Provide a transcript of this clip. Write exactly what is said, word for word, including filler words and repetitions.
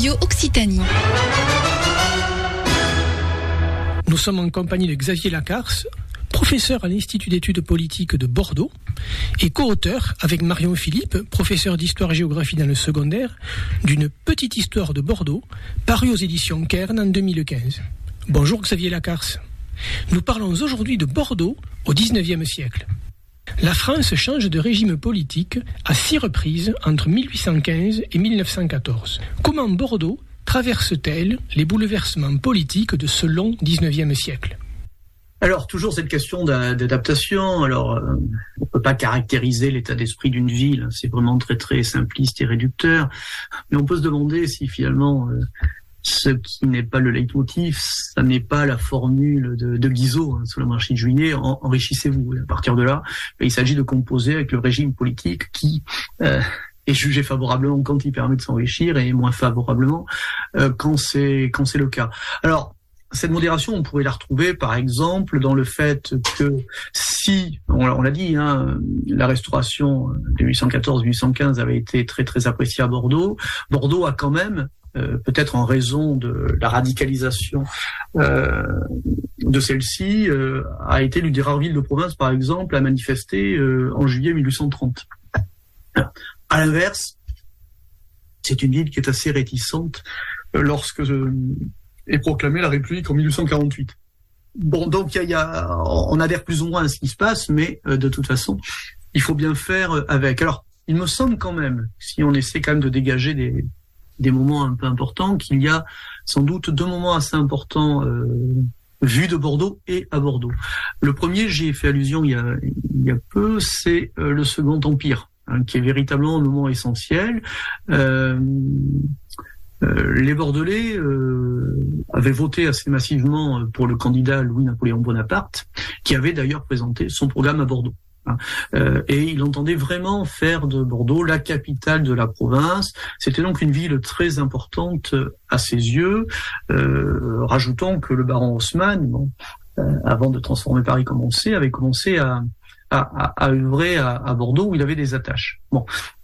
Radio Occitanie. Nous sommes en compagnie de Xavier Lacarce, professeur à l'Institut d'études politiques de Bordeaux et co-auteur avec Marion Philippe, professeur d'histoire-géographie dans le secondaire, d'une petite histoire de Bordeaux, parue aux éditions Cairn en deux mille quinze. Bonjour Xavier Lacarce. Nous parlons aujourd'hui de Bordeaux au dix-neuvième siècle. La France change de régime politique à six reprises entre mille huit cent quinze et mille neuf cent quatorze. Comment Bordeaux traverse-t-elle les bouleversements politiques de ce long dix-neuvième siècle ? Alors, toujours cette question d'adaptation. Alors, euh, on peut pas caractériser l'état d'esprit d'une ville. C'est vraiment très, très simpliste et réducteur. Mais on peut se demander si finalement, euh, ce qui n'est pas le leitmotiv, ça n'est pas la formule de, de Guizot, hein, sous la monarchie de Juillet, en, enrichissez-vous. Et à partir de là, il s'agit de composer avec le régime politique qui euh, est jugé favorablement quand il permet de s'enrichir et moins favorablement euh, quand c'est quand c'est le cas. Alors, cette modération, on pourrait la retrouver, par exemple, dans le fait que si, on, on l'a dit, hein, la restauration de mille huit cent quatorze mille huit cent quinze avait été très très appréciée à Bordeaux, Bordeaux a quand même, euh, peut-être en raison de la radicalisation euh, de celle-ci, euh, a été l'une des rares villes de province, par exemple, à manifester euh, en juillet mille huit cent trente. À l'inverse, c'est une ville qui est assez réticente euh, lorsque... Euh, et proclamer la République en mille huit cent quarante-huit. Bon, donc il y a, y a, on adhère plus ou moins à ce qui se passe, mais euh, de toute façon, il faut bien faire avec. Alors, il me semble quand même, si on essaie quand même de dégager des, des moments un peu importants, qu'il y a sans doute deux moments assez importants euh, vus de Bordeaux et à Bordeaux. Le premier, j'y ai fait allusion il y a, il y a peu, c'est euh, le Second Empire, hein, qui est véritablement un moment essentiel. Euh, Euh, les Bordelais euh, avaient voté assez massivement pour le candidat Louis-Napoléon Bonaparte, qui avait d'ailleurs présenté son programme à Bordeaux. Hein. Euh, et il entendait vraiment faire de Bordeaux la capitale de la province. C'était donc une ville très importante à ses yeux. Euh, rajoutons que le baron Haussmann, bon, euh, avant de transformer Paris comme on sait, avait commencé à à, à, à œuvrer à, à Bordeaux où il avait des attaches. Bon,